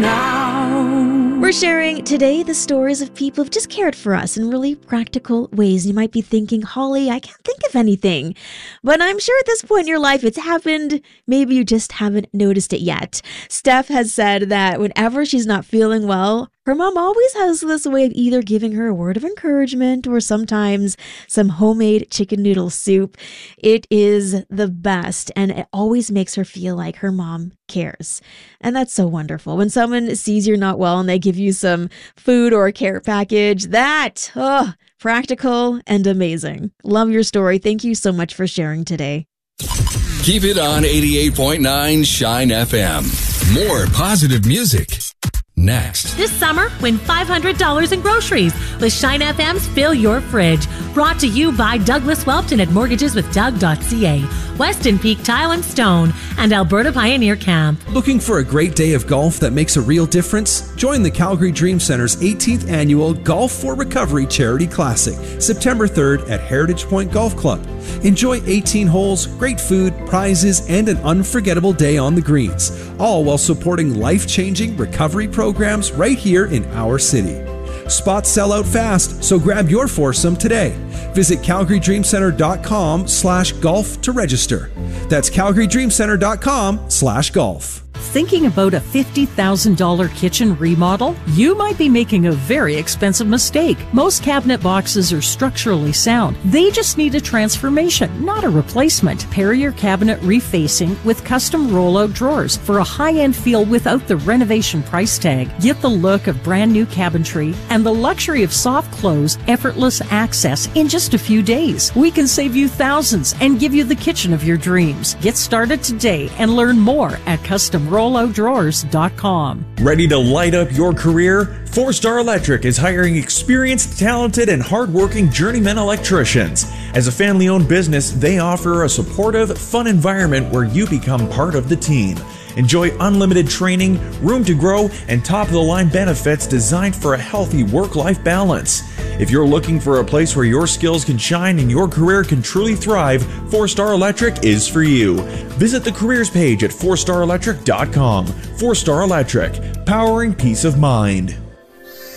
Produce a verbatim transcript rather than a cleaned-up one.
now. We're sharing today the stories of people who've just cared for us in really practical ways. You might be thinking, Holly, I can't think of anything. But I'm sure at this point in your life it's happened. Maybe you just haven't noticed it yet. Steph has said that whenever she's not feeling well, her mom always has this way of either giving her a word of encouragement or sometimes some homemade chicken noodle soup. It is the best, and it always makes her feel like her mom cares. And that's so wonderful. When someone sees you're not well and they give you some food or a care package, that, oh, practical and amazing. Love your story. Thank you so much for sharing today. Keep it on eighty-eight point nine Shine F M. More positive music. Next. This summer, win five hundred dollars in groceries with Shine F M's Fill Your Fridge. Brought to you by Douglas Welpton at mortgages with doug dot c a, Weston Peak Tile and Stone, and Alberta Pioneer Camp. Looking for a great day of golf that makes a real difference? Join the Calgary Dream Center's eighteenth annual Golf for Recovery Charity Classic, September third at Heritage Point Golf Club. Enjoy eighteen holes, great food, prizes, and an unforgettable day on the greens, all while supporting life-changing recovery programs right here in our city. Spots sell out fast, so grab your foursome today. Visit calgary dream center dot com slash golf to register. That's calgary dream center dot com slash golf. Thinking about a fifty thousand dollars kitchen remodel? You might be making a very expensive mistake. Most cabinet boxes are structurally sound. They just need a transformation, not a replacement. Pair your cabinet refacing with custom rollout drawers for a high-end feel without the renovation price tag. Get the look of brand new cabinetry and the luxury of soft close, effortless access in just a few days. We can save you thousands and give you the kitchen of your dreams. Get started today and learn more at custom rollout drawers dot com. Ready to light up your career? Four Star Electric is hiring experienced, talented, and hardworking journeyman electricians. As a family-owned business, they offer a supportive, fun environment where you become part of the team. Enjoy unlimited training, room to grow, and top-of-the-line benefits designed for a healthy work-life balance. If you're looking for a place where your skills can shine and your career can truly thrive, Four Star Electric is for you. Visit the careers page at four star electric dot com. Four Star Electric, powering peace of mind.